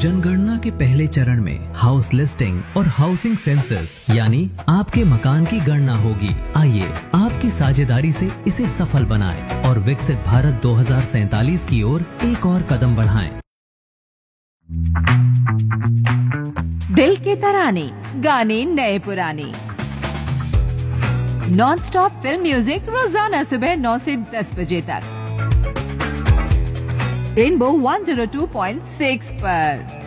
जनगणना के पहले चरण में हाउस लिस्टिंग और हाउसिंग सेंसस यानी आपके मकान की गणना होगी। आइए आपकी साझेदारी से इसे सफल बनाएं और विकसित भारत 2047 की ओर एक और कदम बढ़ाएं। दिल के तराने, गाने नए पुराने, नॉन स्टॉप फिल्म म्यूजिक रोजाना सुबह 9 से 10 बजे तक रेनबो 102.6 पर।